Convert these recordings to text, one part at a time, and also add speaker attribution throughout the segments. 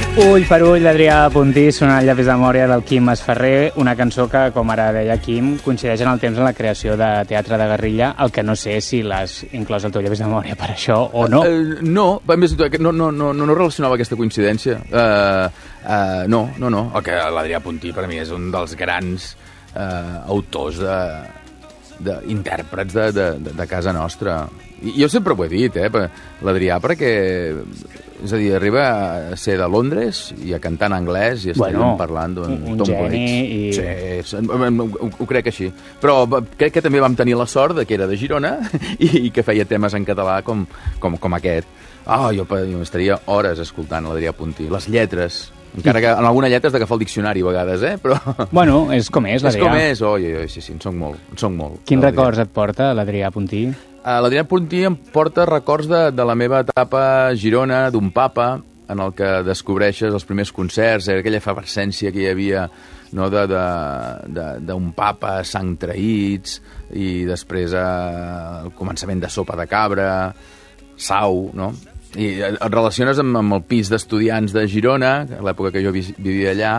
Speaker 1: Ull per ull d'Adrià Puntí sonant Llapis de memòria del Quim Masferrer, una cançó que, com ara deia Quim, coincideix en el temps en la creació de Teatre de Guerrilla, el que no sé si l'has inclòs al teu Llapis de memòria per això o no.
Speaker 2: No, no relacionava aquesta coincidència. No. El que l'Adrià Puntí per mi és un dels grans autors d'intèrprets de casa nostra. I jo sempre ho he dit, l'Adrià, perquè és a dir, arriba a ser de Londres i a cantar en anglès i estem parlant d'un Tom Waits. Sí, ho crec així. Però crec que també vam tenir la sort de que era de Girona i que feia temes en català com aquest. Jo estaria hores escoltant l'Adrià Puntí. Les lletres, encara que en alguna lletra has d'agafar el diccionari a vegades, però...
Speaker 1: Bueno, és com és, l'Adrià.
Speaker 2: És com és, sí, en soc molt.
Speaker 1: Quins records et porta l'Adrià Puntí?
Speaker 2: L'Adrià Puntí em porta records de la meva etapa a Girona, d'un papa, en el que descobreixes els primers concerts, aquella efervescència que hi havia, no, d'un papa, sang traïts, i després el començament de Sopa de Cabra, Sau, no? I et relaciones amb el pis d'estudiants de Girona, a l'època que jo vivia allà,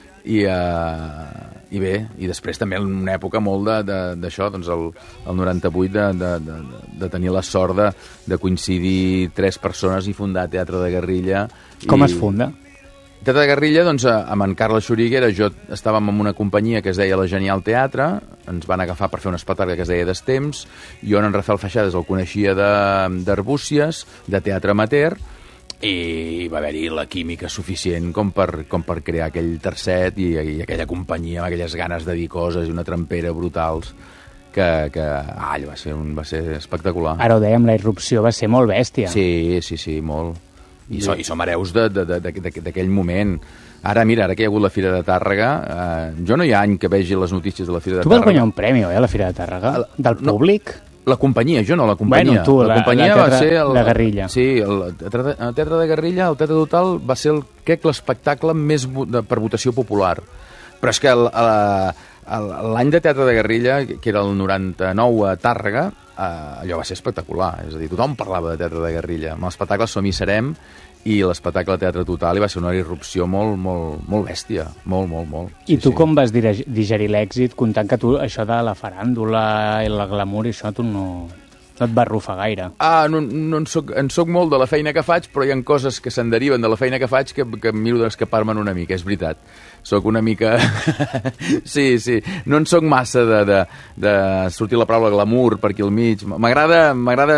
Speaker 2: i bé, i després també en una època molt d'això, doncs el 98 de tenir la sort de coincidir 3 persones i fundar Teatre de Guerrilla.
Speaker 1: Com es funda?
Speaker 2: Teatre de Guerrilla, doncs, amb en Carles Xuriguera, jo estàvem en una companyia que es deia La Genial Teatre, ens van agafar per fer un espectacle que es deia Destemps, jo en Rafael Feixades el coneixia d'Arbúcies, de teatre amateur, i va haver-hi la química suficient com per crear aquell tercet i aquella companyia amb aquelles ganes de dir coses i una trempera brutals que va ser espectacular.
Speaker 1: Ara ho dèiem, la irrupció va ser molt bèstia.
Speaker 2: Sí, molt. I som hereus d'aquell moment. Ara, mira, ara que hi ha hagut la Fira de Tàrrega, jo no hi ha any que vegi les notícies de la Fira de Tàrrega.
Speaker 1: Tu vas guanyar un premi, a la Fira de Tàrrega? Del públic?
Speaker 2: La companyia, jo no, la companyia.
Speaker 1: Bueno, tu,
Speaker 2: la companyia
Speaker 1: va
Speaker 2: ser
Speaker 1: de Guerrilla.
Speaker 2: Sí, el Teatre de Guerrilla, el Teatre Total, va ser, crec, l'espectacle més per votació popular. Però és que l'any de Teatre de Guerrilla, que era el 99 a Tàrrega, allò va ser espectacular. És a dir, tothom parlava de Teatre de Guerrilla. Amb l'espectacle Som hi serem, i l'espectacle Teatre Total i va ser una irrupció molt bèstia, molt.
Speaker 1: I tu com vas digerir l'èxit, comptant que tu això de la faràndula i la glamour i això tu no et va arrufar gaire?
Speaker 2: No en soc molt de la feina que faig, però hi ha coses que se'n deriven de la feina que faig que miro d'escapar-me'n una mica, és veritat. Soc una mica... Sí, no en soc massa de sortir la paraula glamour per aquí al mig. M'agrada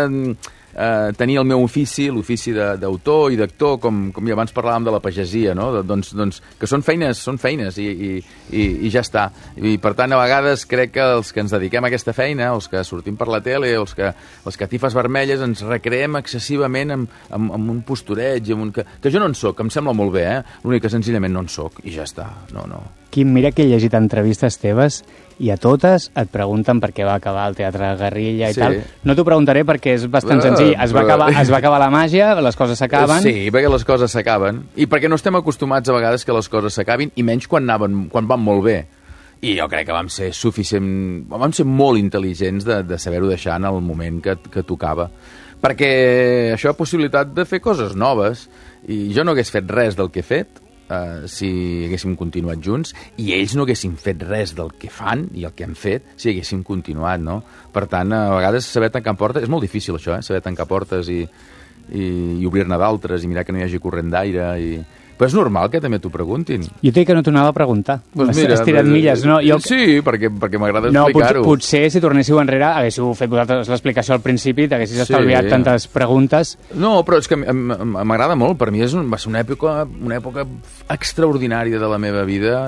Speaker 2: tenir el meu ofici, l'ofici d'autor i d'actor, com ja abans parlàvem de la pagesia, no? Doncs que són feines i ja està. I per tant, a vegades crec que els que ens dediquem a aquesta feina, els que sortim per la tele, les catifes vermelles, ens recreem excessivament amb un postureig, que jo no en soc, em sembla molt bé, l'únic que senzillament no en soc, i ja està, no.
Speaker 1: Quim, mira que he llegit entrevistes teves i a totes et pregunten per què va acabar el Teatre de Guerrilla i tal. No t'ho preguntaré perquè és bastant senzill. Es va acabar la màgia, les coses s'acaben.
Speaker 2: Sí, perquè les coses s'acaben. I perquè no estem acostumats a vegades que les coses s'acabin, i menys quan van molt bé. I jo crec que vam ser molt intel·ligents de saber-ho deixar en el moment que tocava. Perquè això ha possibilitat de fer coses noves, i jo no hagués fet res del que he fet si haguéssim continuat junts, i ells no haguessin fet res del que fan i el que han fet si haguéssim continuat, no? Per tant, a vegades saber tancar portes... És molt difícil això, saber tancar portes i obrir-ne d'altres i mirar que no hi hagi corrent d'aire Però és normal que també t'ho preguntin.
Speaker 1: Jo t'he dit que no t'ho anava a preguntar.
Speaker 2: Pues mira,
Speaker 1: has tirat milles, no?
Speaker 2: Sí, perquè m'agrada explicar-ho.
Speaker 1: Potser si tornéssiu enrere haguéssiu fet vosaltres l'explicació al principi, t'haguessis estalviat tantes preguntes.
Speaker 2: No, però és que m'agrada molt. Per mi va ser una època extraordinària de la meva vida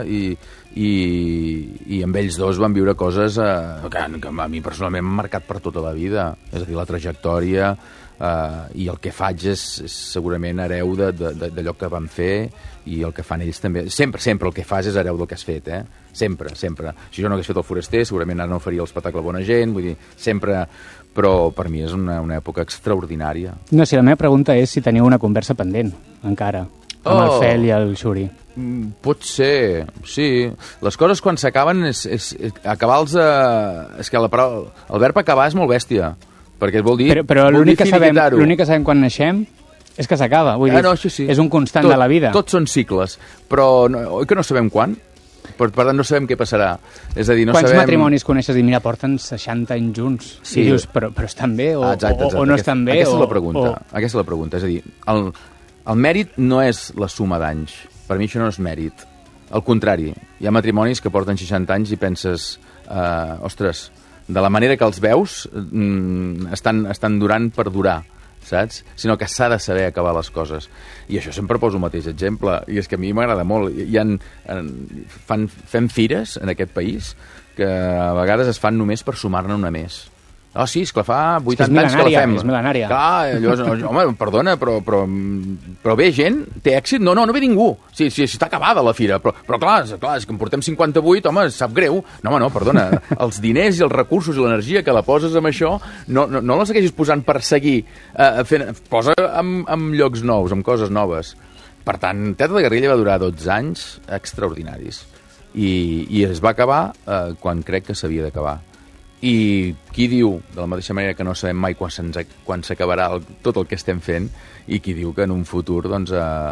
Speaker 2: i amb ells dos van viure coses que a mi personalment m'han marcat per tota la vida. És a dir, la trajectòria... i el que faig és segurament hereu d'allò que vam fer i el que fan ells també. Sempre el que fas és hereu del que has fet, sempre. Si jo no hagués fet el Foraster, segurament ara no faria l'espectacle Bona Gent, vull dir, sempre... Però per mi és una època extraordinària.
Speaker 1: No, si la meva pregunta és si teniu una conversa pendent, encara, amb el Fel i el Xuri.
Speaker 2: Pot ser, sí. Les coses quan s'acaben acabar-los... És que el verb acabar és molt bèstia, perquè vol dir...
Speaker 1: Però l'únic que sabem quan naixem És que s'acaba, vull dir,
Speaker 2: no, això sí.
Speaker 1: és un constant de la vida.
Speaker 2: Tots són cicles, però oi que no sabem quan? Per tant, no sabem què passarà. És a dir, no
Speaker 1: Quants
Speaker 2: sabem...
Speaker 1: matrimonis coneixes i mira, porten 60 anys junts?
Speaker 2: Sí.
Speaker 1: I dius, però estan bé o,
Speaker 2: exacte.
Speaker 1: o no estan bé?
Speaker 2: Aquesta és la pregunta. Aquesta és la pregunta. És a dir, el mèrit no és la suma d'anys. Per mi això no és mèrit. Al contrari, hi ha matrimonis que porten 60 anys i penses, ostres, de la manera que els veus, estan durant per durar, saps? Sinó que s'ha de saber acabar les coses. I això sempre poso el mateix exemple, i és que a mi m'agrada molt. Fem fires en aquest país que a vegades es fan només per sumar-ne una més. Sí, esclar, fa 80 anys que la fem.
Speaker 1: És mil·lenària.
Speaker 2: Clar, home, perdona, però ve gent, té èxit? No ve ningú. Sí, està acabada la fira, però clar, és que en portem 58, home, sap greu. No, perdona, els diners i els recursos i l'energia que la poses amb això, no la segueixis posant per seguir fent... Posa en llocs nous, en coses noves. Per tant, Teatre de Garrilla va durar 12 anys extraordinaris. I es va acabar quan crec que s'havia d'acabar. I qui diu, de la mateixa manera que no sabem mai quan s'acabarà tot el que estem fent, i qui diu que en un futur, doncs...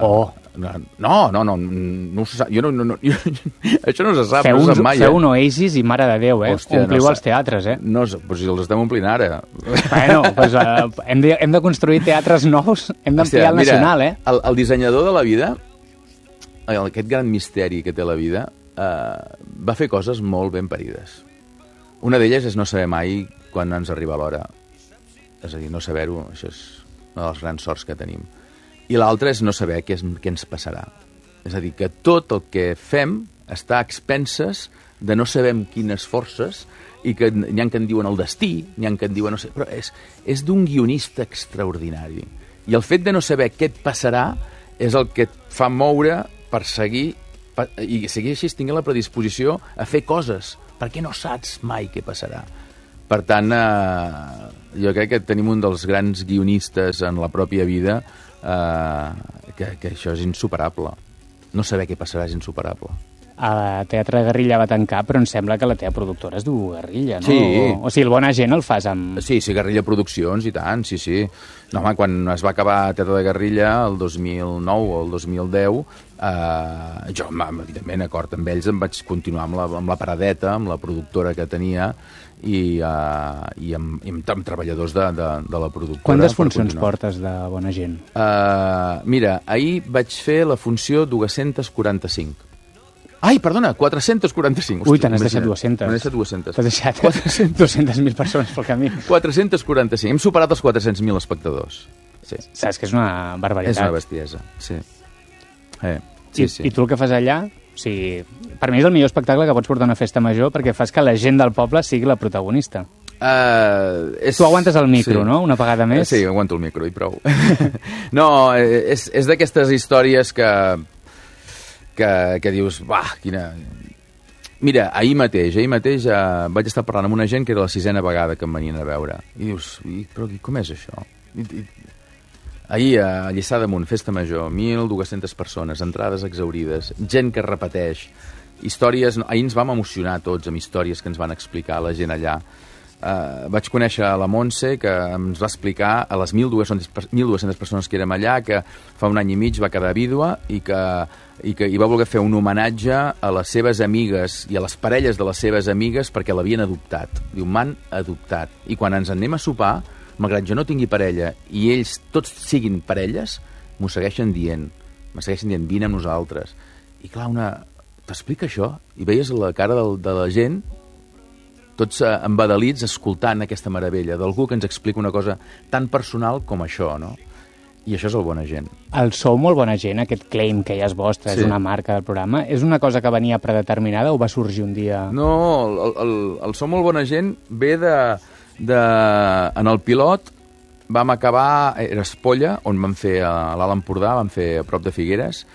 Speaker 2: No se sap. Això no se sap, no se sap mai.
Speaker 1: Feu un Oasis i mare de Déu, Hòstia, ompliu els teatres,
Speaker 2: No, però si els estem omplint ara.
Speaker 1: Bueno, doncs hem de construir teatres nous, hem d'ampliar el nacional,
Speaker 2: El dissenyador de la vida, aquest gran misteri que té la vida, va fer coses molt ben parides. Una d'elles és no saber mai quan ens arriba l'hora. És a dir, no saber-ho, això és una de les grans sorts que tenim. I l'altra és no saber què ens passarà. És a dir, que tot el que fem està a expenses de no sabem quines forces, i que n'hi ha que en diuen el destí, n'hi ha que en diuen no sé... Però és d'un guionista extraordinari. I el fet de no saber què et passarà és el que et fa moure per seguir, i seguir així tinguent la predisposició a fer coses, perquè no saps mai què passarà. Per tant, jo crec que tenim un dels grans guionistes en la pròpia vida, que això és insuperable. No saber què passarà és insuperable.
Speaker 1: El Teatre de Garrilla va tancar, però em sembla que la teva productora és du Garrilla, no?
Speaker 2: Sí.
Speaker 1: O sigui, el Bona Gent el fas amb...
Speaker 2: Sí, Garrilla Produccions, i tant, sí. No, home, quan es va acabar Teatre de Garrilla, el 2009 o el 2010, jo, evidentment, acord amb ells, em vaig continuar amb la paradeta, amb la productora que tenia, i amb treballadors de la productora.
Speaker 1: Quantes funcions portes de Bona Gent?
Speaker 2: Mira, ahir vaig fer la funció 245. Ai, perdona, 445.
Speaker 1: Ui, te n'has deixat 200.
Speaker 2: M'he deixat 200.
Speaker 1: T'has deixat 200.000 persones pel camí.
Speaker 2: 445. Hem superat els 400.000 espectadors. Sí.
Speaker 1: Saps que és una barbaritat.
Speaker 2: És una bestiesa, sí.
Speaker 1: I tu el que fas allà, o sigui, per mi és el millor espectacle que pots portar a una festa major, perquè fas que la gent del poble sigui la protagonista. Tu aguantes el micro, no? Una vegada més?
Speaker 2: Sí, aguanto el micro i prou. No, és d'aquestes històries que dius, quina... Mira, ahir mateix vaig estar parlant amb una gent que era la 6a vegada que em venien a veure. I dius, però com és això? Ahir a Lliçà d'Amunt, festa major, 1.200 persones, entrades exaurides, gent que repeteix, històries... Ahir ens vam emocionar tots amb històries que ens van explicar la gent allà. Vaig conèixer la Montse, que ens va explicar a les 1.200 persones que érem allà, que fa un any i mig va quedar vídua i que va voler fer un homenatge a les seves amigues i a les parelles de les seves amigues perquè l'havien adoptat. Diu, m'han adoptat. I quan ens anem a sopar, malgrat jo no tingui parella i ells tots siguin parelles, m'ho segueixen dient. Vine amb nosaltres. I clar, t'explica això? I veies la cara de la gent tots embadalits escoltant aquesta meravella d'algú que ens explica una cosa tan personal com això, no? I això és el Bona Gent.
Speaker 1: El Sou molt bona gent, aquest claim que ja és vostre, sí. És una marca del programa, és una cosa que venia predeterminada o va sorgir un dia?
Speaker 2: No, el Sou molt bona gent ve en el pilot vam acabar, era Espolla, on vam fer a l'Alt Empordà, vam fer a prop de Figueres,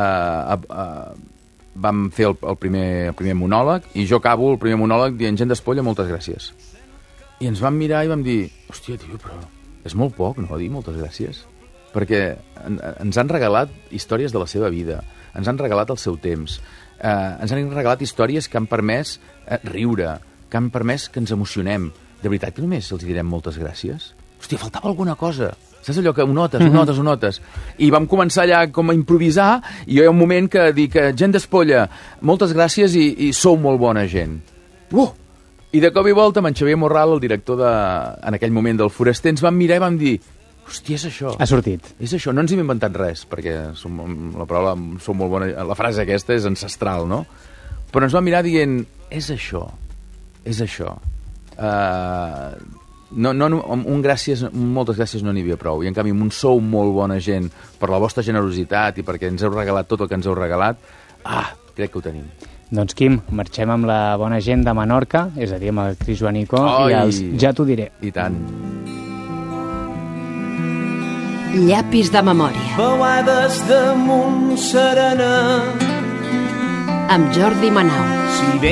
Speaker 2: vam fer el primer monòleg, i jo acabo el primer monòleg dient, gent d'Espolla, moltes gràcies. I ens vam mirar i vam dir, hòstia, tio, però és molt poc, no, dir moltes gràcies? Perquè ens han regalat històries de la seva vida, ens han regalat el seu temps, ens han regalat històries que han permès riure, que han permès que ens emocionem. De veritat que només els direm moltes gràcies? Hòstia, faltava alguna cosa. Saps allò que ho notes? I vam començar allà com a improvisar, i jo hi ha un moment que dic, gent d'Espolla, moltes gràcies i sou molt bona gent. I de cop i volta, amb en Xavier Morral, el director en aquell moment del Foraster, ens vam mirar i vam dir, hòstia, és això.
Speaker 1: Ha sortit.
Speaker 2: És això, no ens hem inventat res, perquè la paraula som molt bona, la frase aquesta és ancestral, no? Però ens vam mirar dient, és això. Moltes gràcies no n'hi havia prou, i en canvi amb un sou molt bona gent per la vostra generositat i perquè ens heu regalat tot el que ens heu regalat, crec que ho tenim.
Speaker 1: Doncs Quim, marxem amb la bona gent de Menorca, és a dir, amb el Cris Joanico i els Ja t'ho diré.
Speaker 2: I tant.
Speaker 3: Llapis de memòria.
Speaker 4: Veuades damunt serena
Speaker 3: amb Jordi Manau.
Speaker 4: Si